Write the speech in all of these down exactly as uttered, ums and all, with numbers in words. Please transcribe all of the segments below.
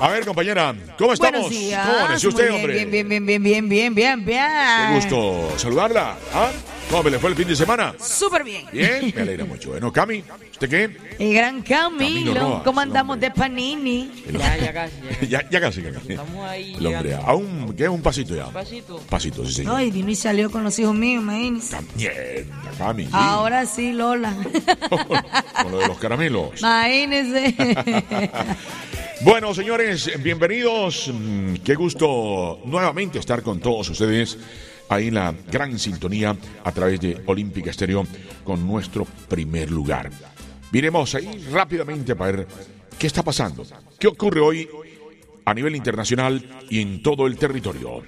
A ver, compañera, ¿cómo estamos? Buenos días. ¿Cómo amaneció usted, Muy hombre? bien, bien, bien, bien, bien, bien, bien, bien. Qué gusto saludarla. ¿Ah? ¿Cómo me le fue el fin de semana? Súper bien. Bien, me alegra mucho. Bueno, Cami, ¿usted qué? El gran Camilo, Camilo Roa, ¿cómo el andamos hombre. de Panini? Ya, ya casi. Ya, Ya, ya casi, ya casi. Estamos ahí. El hombre, llegando. aún queda un pasito ya. Pasito. Pasito, sí, señor. No, y vino y salió con los hijos míos, imagínense. También, Cami. Sí. Ahora sí, Lola. Con lo de los caramelos. Imagínense. Bueno, señores, bienvenidos. Mm, Qué gusto nuevamente estar con todos ustedes ahí en la gran sintonía a través de Olímpica Estéreo con nuestro primer lugar. Miremos ahí rápidamente para ver qué está pasando, qué ocurre hoy a nivel internacional y en todo el territorio.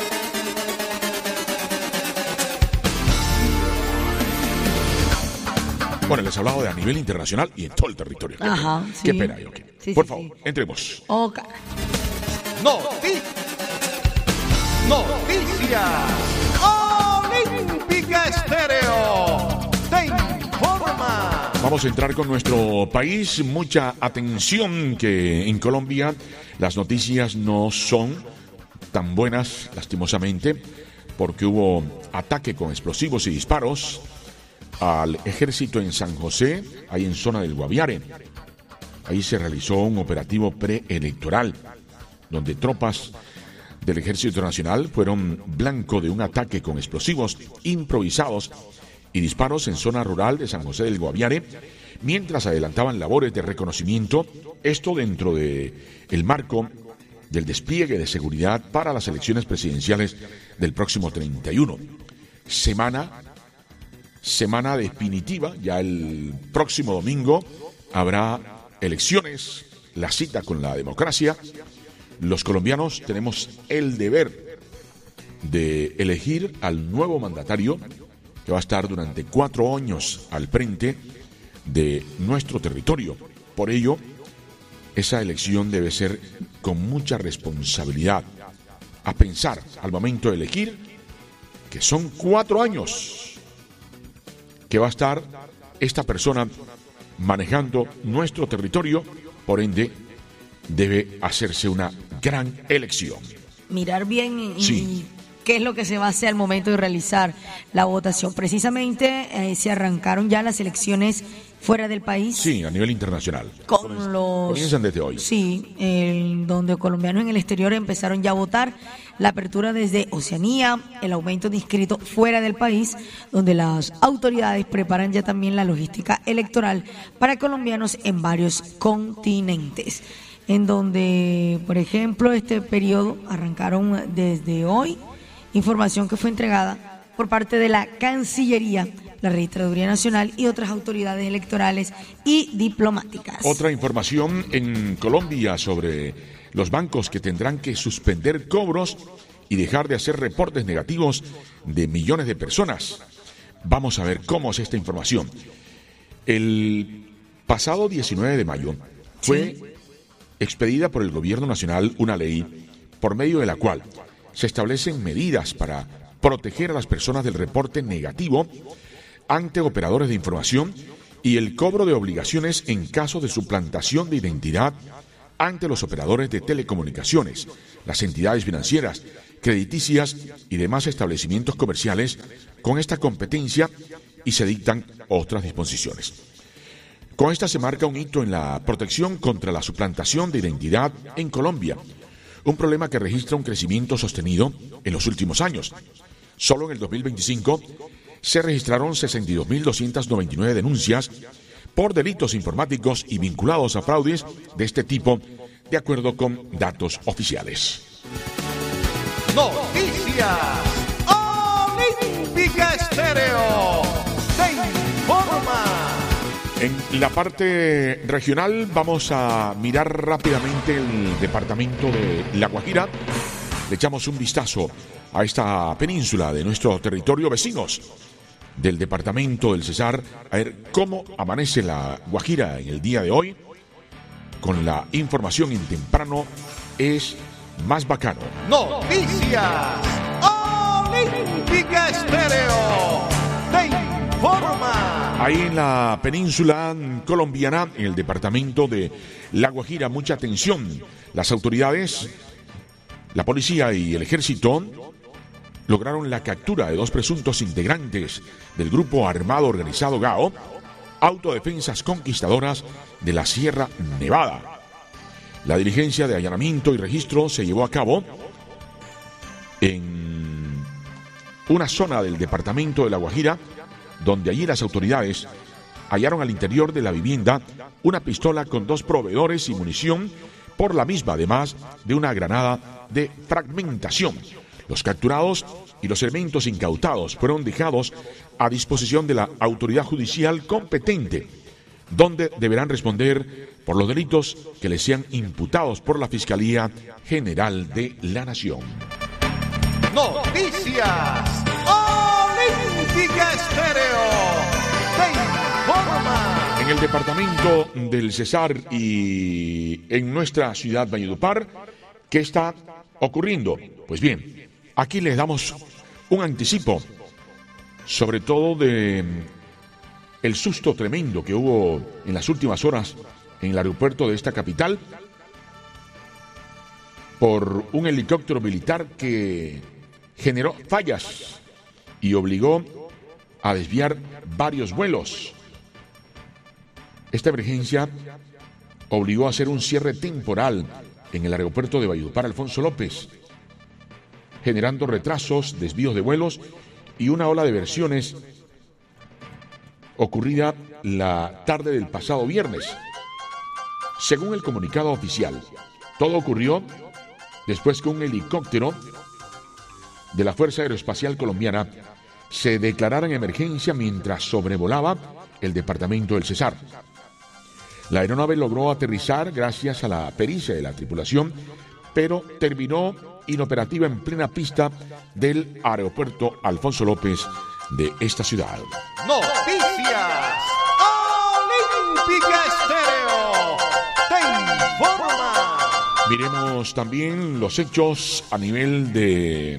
Bueno, les he hablado de a nivel internacional y en todo el territorio. Qué Ajá, pena, sí. qué pena, yo, qué- Sí, Por sí, favor, sí. entremos. Oca. Noti- Noticias Olímpica Estéreo te informa. Vamos a entrar con nuestro país. Mucha atención que en Colombia las noticias no son tan buenas, lastimosamente, porque hubo ataque con explosivos y disparos al ejército en San José, ahí en zona del Guaviare. Ahí se realizó un operativo preelectoral, donde tropas del Ejército Nacional fueron blanco de un ataque con explosivos improvisados y disparos en zona rural de San José del Guaviare, mientras adelantaban labores de reconocimiento, esto dentro de el marco del despliegue de seguridad para las elecciones presidenciales del próximo treinta y uno. Semana, semana definitiva, ya el próximo domingo habrá elecciones, la cita con la democracia. Los colombianos tenemos el deber de elegir al nuevo mandatario que va a estar durante cuatro años al frente de nuestro territorio. Por ello, esa elección debe ser con mucha responsabilidad. A pensar al momento de elegir que son cuatro años que va a estar esta persona manejando nuestro territorio, por ende debe hacerse una gran elección. Mirar bien y, Sí. y qué es lo que se va a hacer al momento de realizar la votación. Precisamente eh, se arrancaron ya las elecciones fuera del país. Sí, a nivel internacional. Con los... Comienzan desde hoy. Sí, el, donde colombianos en el exterior empezaron ya a votar. La apertura desde Oceanía, el aumento de inscritos fuera del país, donde las autoridades preparan ya también la logística electoral para colombianos en varios continentes. En donde, por ejemplo, este periodo arrancaron desde hoy, información que fue entregada por parte de la Cancillería, la Registraduría Nacional y otras autoridades electorales y diplomáticas. Otra información en Colombia sobre los bancos que tendrán que suspender cobros y dejar de hacer reportes negativos de millones de personas. Vamos a ver cómo es esta información. El pasado diecinueve de mayo fue Sí. expedida por el Gobierno Nacional una ley por medio de la cual se establecen medidas para proteger a las personas del reporte negativo ante operadores de información y el cobro de obligaciones en caso de suplantación de identidad ante los operadores de telecomunicaciones, las entidades financieras, crediticias y demás establecimientos comerciales con esta competencia, y se dictan otras disposiciones. Con esta se marca un hito en la protección contra la suplantación de identidad en Colombia, un problema que registra un crecimiento sostenido en los últimos años. Solo en el dos mil veinticinco se registraron sesenta y dos mil doscientas noventa y nueve denuncias por delitos informáticos y vinculados a fraudes de este tipo, de acuerdo con datos oficiales. Noticias Olímpica Estéreo te informa. En la parte regional vamos a mirar rápidamente el departamento de La Guajira. Le echamos un vistazo a esta península de nuestro territorio, vecinos del departamento del Cesar, a ver cómo amanece la Guajira en el día de hoy. Con la información en temprano es más bacano. Noticias Olímpica Estéreo te informa. Ahí en la península colombiana, en el departamento de La Guajira, mucha atención. Las autoridades, la policía y el ejército lograron la captura de dos presuntos integrantes del grupo armado organizado Gao, Autodefensas Conquistadoras de la Sierra Nevada. La diligencia de allanamiento y registro se llevó a cabo en una zona del departamento de La Guajira, donde allí las autoridades hallaron al interior de la vivienda una pistola con dos proveedores y munición por la misma, además de una granada de fragmentación. Los capturados y los elementos incautados fueron dejados a disposición de la autoridad judicial competente, donde deberán responder por los delitos que les sean imputados por la Fiscalía General de la Nación. Noticias Olímpica Estéreo te informa. En el departamento del Cesar y en nuestra ciudad Valledupar, ¿qué está ocurriendo? Pues bien, aquí les damos un anticipo, sobre todo de el susto tremendo que hubo en las últimas horas en el aeropuerto de esta capital por un helicóptero militar que generó fallas y obligó a desviar varios vuelos. Esta emergencia obligó a hacer un cierre temporal en el aeropuerto de Valledupar Alfonso López, generando retrasos, desvíos de vuelos y una ola de versiones ocurrida la tarde del pasado viernes. Según el comunicado oficial, todo ocurrió después que un helicóptero de la Fuerza Aeroespacial Colombiana se declarara en emergencia mientras sobrevolaba el departamento del Cesar. La aeronave logró aterrizar gracias a la pericia de la tripulación, pero terminó inoperativa en plena pista del aeropuerto Alfonso López de esta ciudad. Noticias Olímpica Estéreo te informa. Miremos también los hechos a nivel de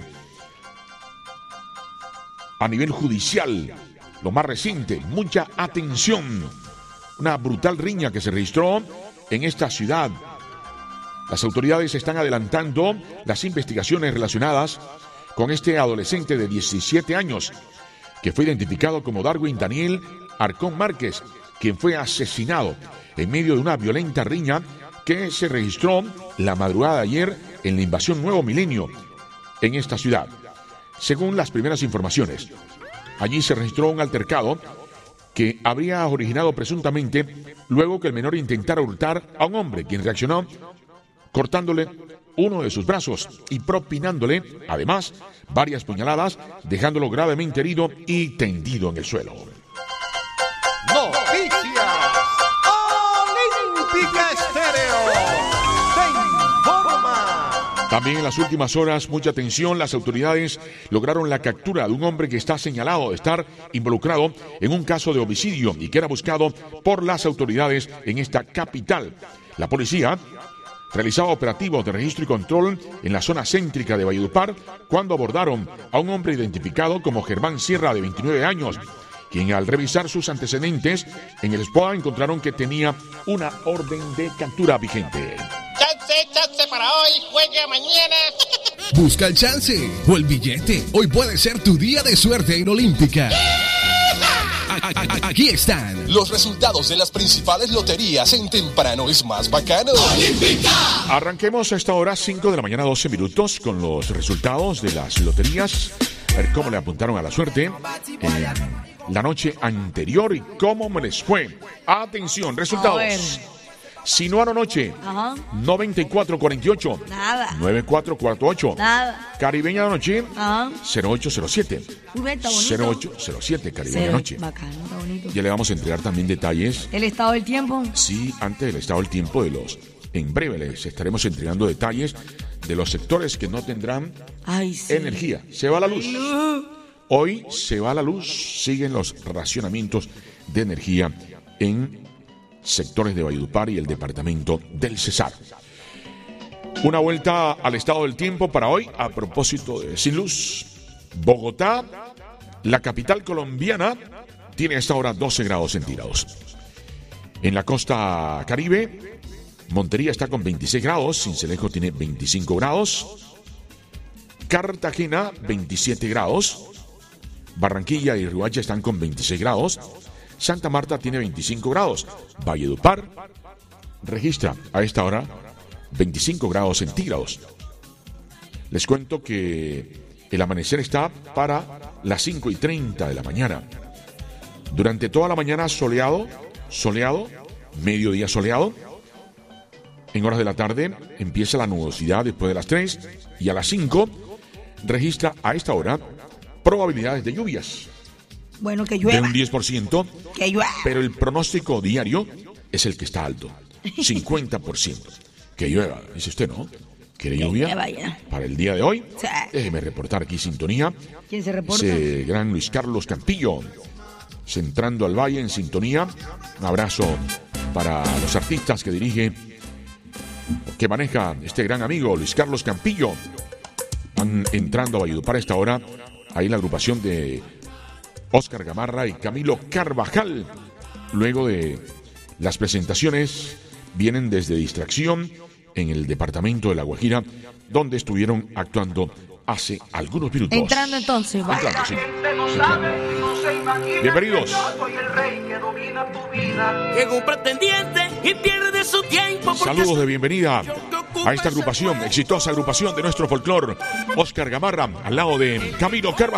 a nivel judicial, lo más reciente. Mucha atención. Una brutal riña que se registró en esta ciudad. Las autoridades están adelantando las investigaciones relacionadas con este adolescente de diecisiete años, que fue identificado como Darwin Daniel Arcón Márquez, quien fue asesinado en medio de una violenta riña que se registró la madrugada de ayer en la invasión Nuevo Milenio en esta ciudad. Según las primeras informaciones, allí se registró un altercado que habría originado presuntamente luego que el menor intentara hurtar a un hombre, quien reaccionó cortándole uno de sus brazos y propinándole, además, varias puñaladas, dejándolo gravemente herido y tendido en el suelo. Noticias Olímpica Estéreo te informa. También en las últimas horas, mucha atención, las autoridades lograron la captura de un hombre que está señalado de estar involucrado en un caso de homicidio y que era buscado por las autoridades en esta capital. La policía realizaba operativos de registro y control en la zona céntrica de Valledupar cuando abordaron a un hombre identificado como Germán Sierra, de veintinueve años, quien al revisar sus antecedentes en el S P O A encontraron que tenía una orden de captura vigente. Chance, chance para hoy, juegue mañana. Busca el chance o el billete. Hoy puede ser tu día de suerte en Olímpica. Aquí están los resultados de las principales loterías en Temprano es Más Bacano. ¡Olímpica! Arranquemos a esta hora, cinco de la mañana, doce minutos, con los resultados de las loterías. A ver cómo le apuntaron a la suerte en la noche anterior y cómo me les fue. Atención, resultados. Sinuano Noche, Ajá. noventa y cuatro cuarenta y ocho. Nada. noventa y cuatro cuarenta y ocho. Nada. Caribeña Noche, Ajá. cero ocho cero siete. Uy, está bonito. cero ocho cero siete, Caribeña Cero. Noche. Bacano, está bonito. Ya le vamos a entregar también detalles. El estado del tiempo. Sí, antes del estado del tiempo de los... En breve les estaremos entregando detalles de los sectores que no tendrán Ay, sí. energía. Se va la luz. Hoy se va la luz. Siguen los racionamientos de energía en sectores de Valledupar y el departamento del Cesar. Una vuelta al estado del tiempo para hoy a propósito de sin luz. Bogotá, la capital colombiana, tiene a esta hora doce grados centígrados. En la costa Caribe, Montería está con veintiséis grados, Sincelejo tiene veinticinco grados, Cartagena veintisiete grados, Barranquilla y Riohacha están con veintiséis grados, Santa Marta tiene veinticinco grados, Valledupar registra a esta hora veinticinco grados centígrados. Les cuento que el amanecer está para las cinco y treinta de la mañana. Durante toda la mañana soleado, soleado, mediodía soleado. En horas de la tarde empieza la nubosidad después de las tres y a las cinco registra a esta hora probabilidades de lluvias. Bueno, que llueva. De un diez por ciento. Que llueva. Pero el pronóstico diario es el que está alto. cincuenta por ciento. Que llueva, dice usted, ¿no? ¿Quiere lluvia para el día de hoy? Sí. Déjeme reportar aquí sintonía. ¿Quién se reporta? Ese gran Luis Carlos Campillo, centrando al Valle en sintonía. Un abrazo para los artistas que dirige, que maneja este gran amigo Luis Carlos Campillo. Van entrando a Valledupar a esta hora. Ahí la agrupación de Oscar Gamarra y Camilo Carvajal. Luego de las presentaciones, vienen desde Distracción en el departamento de La Guajira, donde estuvieron actuando hace algunos minutos. Entrando entonces, va. Entrando, sí. Entrando. Bienvenidos. Llega un pretendiente y pierde su tiempo. Saludos de bienvenida a esta agrupación, exitosa agrupación de nuestro folclor. Oscar Gamarra, al lado de Camilo Carvajal.